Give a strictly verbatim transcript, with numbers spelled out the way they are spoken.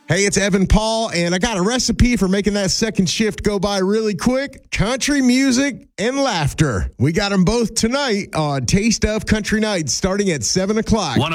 Hey, it's Evan Paul, and I got a recipe for making that second shift go by really quick. Country music and laughter. We got them both tonight on Taste of Country Nights starting at seven o'clock.